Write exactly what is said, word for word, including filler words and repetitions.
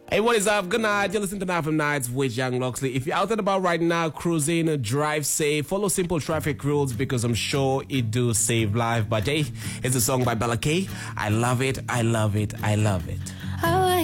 Hey, what is up? Good night. You're listening to Night from Nights with Young Loxley. If you're out and about right now, cruising, drive safe, follow simple traffic rules because I'm sure it do save life. But hey, it's a song by Bella K. I love it. I love it. I love it.